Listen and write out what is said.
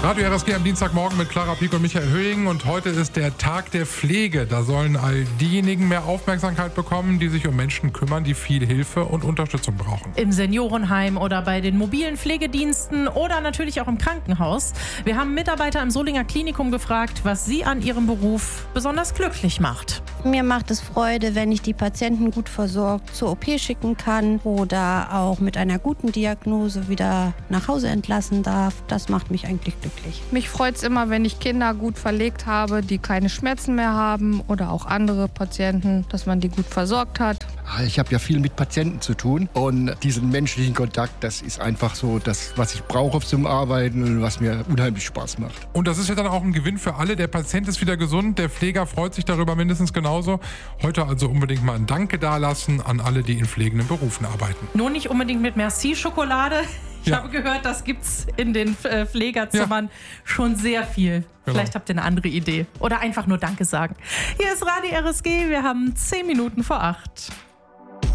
Radio RSG am Dienstagmorgen mit Clara Pieck und Michael Höhing. Und heute ist der Tag der Pflege. Da sollen all diejenigen mehr Aufmerksamkeit bekommen, die sich um Menschen kümmern, die viel Hilfe und Unterstützung brauchen. Im Seniorenheim oder bei den mobilen Pflegediensten oder natürlich auch im Krankenhaus. Wir haben Mitarbeiter im Solinger Klinikum gefragt, was sie an ihrem Beruf besonders glücklich macht. Mir macht es Freude, wenn ich die Patienten gut versorgt zur OP schicken kann oder auch mit einer guten Diagnose wieder nach Hause entlassen darf. Das macht mich eigentlich glücklich. Mich freut es immer, wenn ich Kinder gut verlegt habe, die keine Schmerzen mehr haben oder auch andere Patienten, dass man die gut versorgt hat. Ich habe ja viel mit Patienten zu tun und diesen menschlichen Kontakt, das ist einfach so das, was ich brauche zum Arbeiten und was mir unheimlich Spaß macht. Und das ist ja dann auch ein Gewinn für alle. Der Patient ist wieder gesund, der Pfleger freut sich darüber mindestens genauso. Heute also unbedingt mal ein Danke dalassen an alle, die in pflegenden Berufen arbeiten. Nur nicht unbedingt mit Merci-Schokolade. Ich habe gehört, das gibt's in den Pflegerzimmern schon sehr viel. Genau. Vielleicht habt ihr eine andere Idee. Oder einfach nur Danke sagen. Hier ist Radio RSG, wir haben 10 Minuten vor 8.